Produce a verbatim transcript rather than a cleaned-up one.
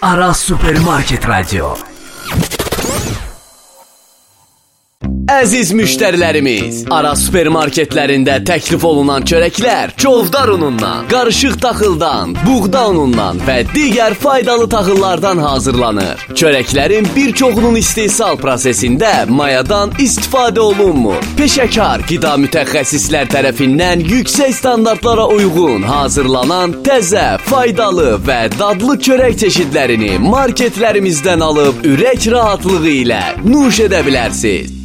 Aras Supermarket Radio. Əziz müştərilərimiz, Aras supermarketlərində təklif olunan çörəklər çovdar unundan, qarışıq taxıldan, buğda unundan və digər faydalı taxıllardan hazırlanır. Çörəklərin bir çoxunun istehsal prosesində mayadan istifadə olunmur. Peşəkar qida mütəxəssislər tərəfindən yüksək standartlara uyğun hazırlanan təzə, faydalı və dadlı çörək çeşidlərini marketlərimizdən alıb ürək rahatlığı ilə nuş edə bilərsiniz.